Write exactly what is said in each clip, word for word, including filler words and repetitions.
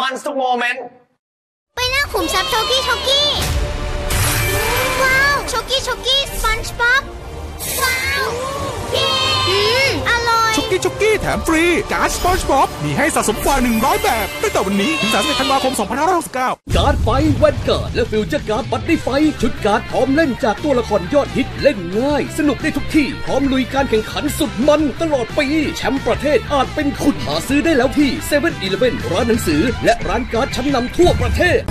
มันทุกโมเมนต์ไปล่าขุมทรัพย์โชกี้โชกี้ว้าวโชกี้โชกี้สปันจ์บ๊อบว้าวเย้อืมอร่อยช็อกกี้ช็อกกี้แถมฟรีการ์ดสปอนจ์บ๊อบมีให้สะสมกว่าหนึ่งร้อยแบบตั้งแต่วันนี้ถึงสามสิบเอ็ดธันวาคมสองพันห้าร้อยหกสิบเก้าการ์ดไฟแวนการ์ดและฟิวเจอร์การ์ดบัตตี้ไฟชุดการ์ดพร้อมเล่นจากตัวละครยอดฮิตเล่นง่ายสนุกได้ทุกที่พร้อมลุยการแข่งขันสุดมันตลอดปีแชมป์ประเทศอาจเป็นคุณหาซื้อได้แล้วที่เซเว่นอีเลฟเว่นร้านหนังสือและร้านการ์ดชั้นนำทั่วประเทศ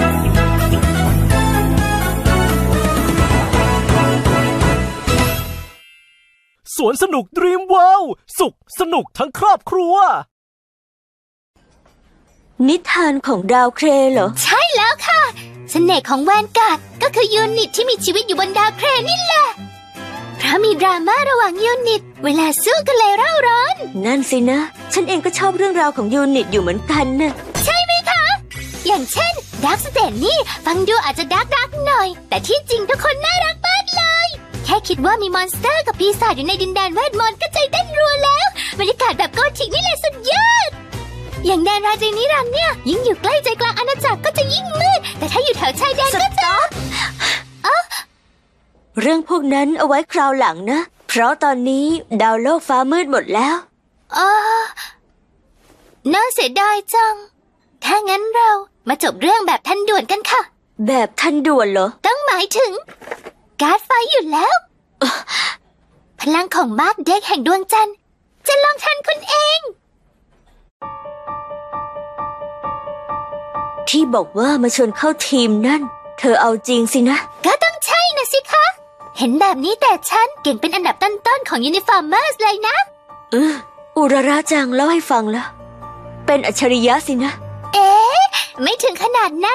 สวนสนุก Dream World สุขสนุกทั้งครอบครัวนิทานของดาวเคราะห์เหรอใช่แล้วค่ะเสน่ห์ของแวนการ์ดก็คือยูนิตที่มีชีวิตอยู่บนดาวเคราะห์นี่แหละเพราะมีดราม่าระหว่างยูนิตเวลาสู้กันเลยเร่าร้อนนั่นสินะฉันเองก็ชอบเรื่องราวของยูนิตอยู่เหมือนกันนะใช่ไหมคะอย่างเช่นดาร์คสเตนนี่ฟังดูอาจจะดาร์กดักหน่อยแต่ที่จริงทุกคนน่ารักมากเลยแค่คิดว่ามีมอนสเตอร์กับปีศาจอยู่ในดินแดนเวทมนต์ก็ใจเต้นรัวแล้วบรรยากาศแบบโกธิกนี่แหละสุดยอดอย่างแดนราเจนิรันเนี่ยยิ่งอยู่ใกล้ใจกลางอาณาจักรก็จะยิ่งมืดแต่ถ้าอยู่แถวชายแดนก็จะเอ้าเรื่องพวกนั้นเอาไว้คราวหลังนะเพราะตอนนี้ดาวโลกฟ้ามืดหมดแล้วอ๋อน่าเสียดายจังถ้างั้นเรามาจบเรื่องแบบทันด่วนกันค่ะแบบทันด่วนเหรอต้องหมายถึงการ์ดไฟอยู่แล้วพลังของมาร์คเด็กแห่งดวงจันทร์จะลองทันคุณเองที่บอกว่ามาชวนเข้าทีมนั่นเธอเอาจริงสินะก็ต้องใช่นะสิคะเห็นแบบนี้แต่ฉันเก่งเป็นอันดับต้นๆของยูนิฟอร์มเมอร์สเลยนะเอออุราราจังเล่าให้ฟังแล้วเป็นอัจฉริยะสินะเอ๊ะไม่ถึงขนาดนั้น